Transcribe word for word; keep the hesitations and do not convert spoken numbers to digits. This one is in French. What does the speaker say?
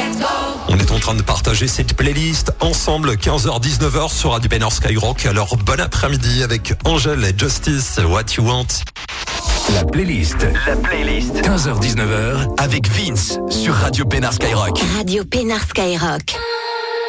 On est en train de partager cette playlist ensemble, quinze heures dix-neuf heures sur Radio Pénard Skyrock. Alors bon après-midi avec Angèle et Justice, What You Want. La playlist. La playlist. quinze heures dix-neuf heures avec Vince sur Radio Pénard Skyrock. Radio Pénard Skyrock.